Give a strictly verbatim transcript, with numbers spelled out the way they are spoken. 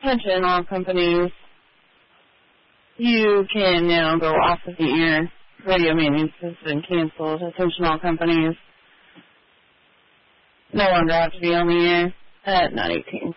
Attention all companies. You can now go off of the air. Radio maintenance has been canceled. Attention all companies. No longer have to be on the air at nine eighteen.